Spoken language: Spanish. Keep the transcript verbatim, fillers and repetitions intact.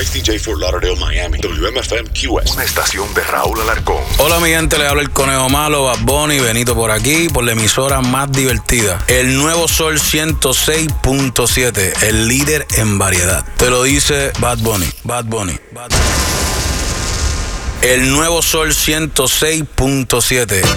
X D J Fort Lauderdale, Miami. W M F M Q S. Una estación de Raúl Alarcón. Hola mi gente, le habla el Conejo Malo, Bad Bunny, Benito por aquí, por la emisora más divertida. El Nuevo Sol ciento seis punto siete, el líder en variedad. Te lo dice Bad Bunny, Bad Bunny, Bad Bunny. El Nuevo Sol ciento seis punto siete.